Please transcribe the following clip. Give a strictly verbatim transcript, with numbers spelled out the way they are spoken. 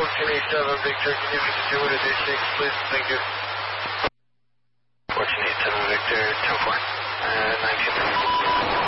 fourteen eighty-seven Victor, can you do what it is six, please? Thank you. fourteen eighty-seven Victor, ten four, uh, nineteen.